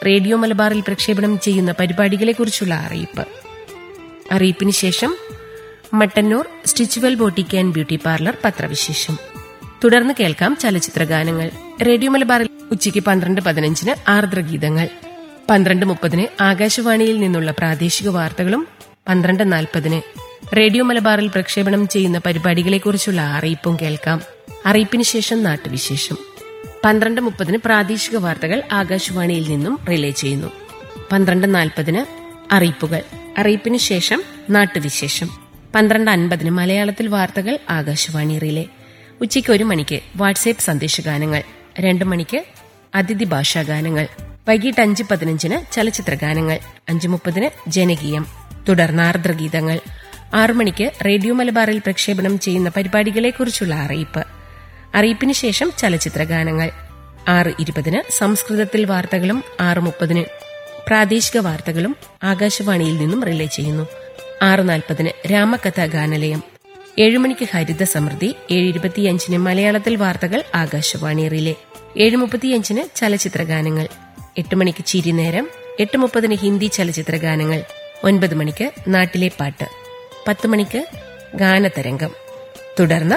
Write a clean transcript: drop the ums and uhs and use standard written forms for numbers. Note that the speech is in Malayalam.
റേഡിയോ മലബാറിൽ പ്രക്ഷേപണം ചെയ്യുന്ന പരിപാടികളെക്കുറിച്ചുള്ള അറിയിപ്പിന് ശേഷം Mattannur Stitchwell boutique and beauty parlour പത്രവിശേഷം. തുടർന്ന് കേൾക്കാം ചലച്ചിത്രഗാനങ്ങൾ. റേഡിയോ മലബാറിൽ ഉച്ചയ്ക്ക് 12:15 ആർദ്രഗീതങ്ങൾ, 12:30 ആകാശവാണിയിൽ നിന്നുള്ള പ്രാദേശിക വാർത്തകളും 12:40 റേഡിയോ മലബാറിൽ പ്രക്ഷേപണം ചെയ്യുന്ന പരിപാടികളെക്കുറിച്ചുള്ള അറിയിപ്പും കേൾക്കാം. അറിയിപ്പിന് ശേഷം നാട്ടുവിശേഷം. 12:30 പ്രാദേശിക വാർത്തകൾ ആകാശവാണിയിൽ നിന്നും റിലേ ചെയ്യുന്നു. 12:40 അറിയിപ്പുകൾ. അറിയിപ്പിന് ശേഷം നാട്ടുവിശേഷം. 12:50 മലയാളത്തിൽ വാർത്തകൾ ആകാശവാണി റിലേ. ഉച്ചയ്ക്ക് 1 മണിക്ക് വാട്സ്ആപ്പ് സന്ദേശഗാനങ്ങൾ, 2 മണിക്ക് അതിഥി ഭാഷാഗാനങ്ങൾ, വൈകിട്ട് 5:15 ചലച്ചിത്രഗാനങ്ങൾ, 5:30 ജനകീയം, തുടർന്ന് ആർദ്രഗീതങ്ങൾ. 6 മണിക്ക് റേഡിയോ മലബാറിൽ പ്രക്ഷേപണം ചെയ്യുന്ന പരിപാടികളെക്കുറിച്ചുള്ള അറിയിപ്പിന് ശേഷം ചലച്ചിത്രഗാനങ്ങൾ. 6:20 സംസ്കൃതത്തിൽ വാർത്തകളും 6:30 പ്രാദേശിക വാർത്തകളും ആകാശവാണിയിൽ നിന്നും റിലേ ചെയ്യുന്നു. 6:40 രാമകഥാ ഗാനലയം. 7 മണിക്ക് ഹരിത സമൃദ്ധി, 7:25 മലയാളത്തിൽ വാർത്തകൾ ആകാശവാണി റിലേ, 7:35 ചലച്ചിത്രഗാനങ്ങൾ, 8 മണിക്ക് ചിരിനേരം, 8:30 ഹിന്ദി ചലച്ചിത്രഗാനങ്ങൾ, 9 മണിക്ക് നാട്ടിലെ പാട്ട്, 10 മണിക്ക് ഗാനതരംഗം, തുടർന്ന്